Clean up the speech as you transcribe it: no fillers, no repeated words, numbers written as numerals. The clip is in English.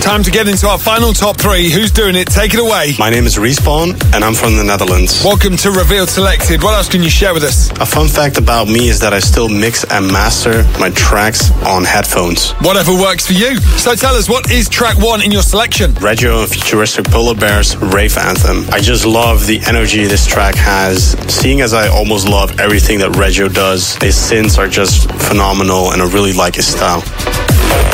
Time to get into our final top three. Who's doing it? Take it away. My name is Respawn, and I'm from the Netherlands. Welcome to Revealed Selected. What else can you share with us? A fun fact about me is that I still mix and master my tracks on headphones. Whatever works for you. So tell us, what is track one in your selection? Reggio and Futuristic Polar Bears Rave Anthem. I just love the energy this track has. Seeing as I almost love everything that Reggio does, his synths are just phenomenal, and I really like his style.